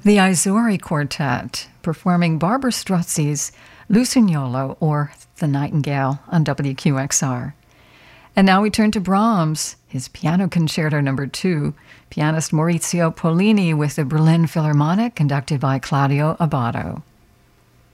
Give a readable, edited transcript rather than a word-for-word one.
The Izori Quartet, performing Barbara Strozzi's Lucignolo, or The Nightingale, on WQXR. And now we turn to Brahms, his Piano Concerto No. 2, pianist Maurizio Pollini with the Berlin Philharmonic, conducted by Claudio Abbado.